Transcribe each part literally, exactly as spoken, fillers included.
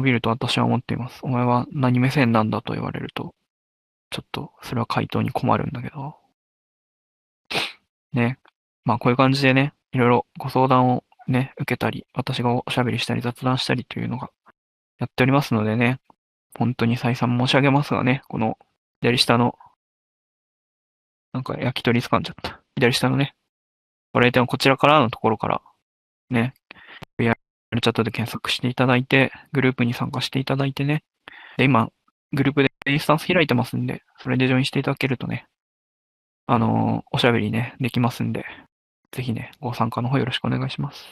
伸びると私は思っています。お前は何目線なんだと言われると、ちょっとそれは回答に困るんだけど。ね。まあこういう感じでね、いろいろご相談をね、受けたり、私がおしゃべりしたり雑談したりというのがやっておりますのでね、本当に再三申し上げますがね、この左下の、なんか焼き鳥掴んじゃった。左下のね、ご来店はこちらからのところから、ね、ブイアール チャットで検索していただいて、グループに参加していただいてね。で、今、グループでインスタンス開いてますんで、それでジョインしていただけるとね、あのーおしゃべりね、できますんで、ぜひね、ご参加の方よろしくお願いします。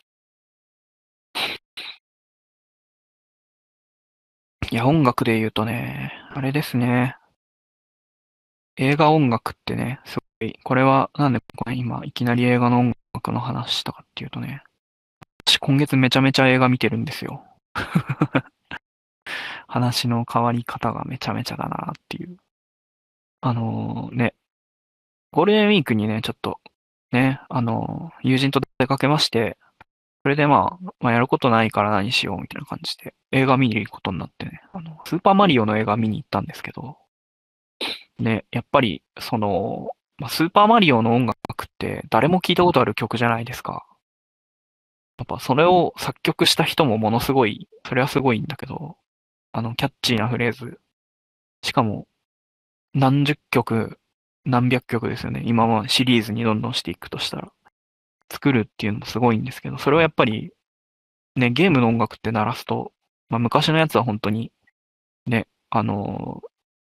いや、音楽で言うとね、あれですね。映画音楽ってね、すごい、これはなんでこれ今いきなり映画の音楽の話したかっていうとね、私今月めちゃめちゃ映画見てるんですよ。話の変わり方がめちゃめちゃだなっていう。あのーね、ゴールデンウィークにね、ちょっと、ね、あのー友人と出かけまして、それでまあ、まあ、やることないから何しようみたいな感じで、映画見に行くことになってね、あの、スーパーマリオの映画見に行ったんですけど、ね、やっぱり、その、まあ、スーパーマリオの音楽って誰も聞いたことある曲じゃないですか。やっぱそれを作曲した人もものすごい、それはすごいんだけど、あの、キャッチーなフレーズ。しかも、何十曲、何百曲ですよね。今はシリーズにどんどんしていくとしたら。作るっていうのもすごいんですけど、それをやっぱり、ね、ゲームの音楽って鳴らすと、まあ昔のやつは本当に、ね、あの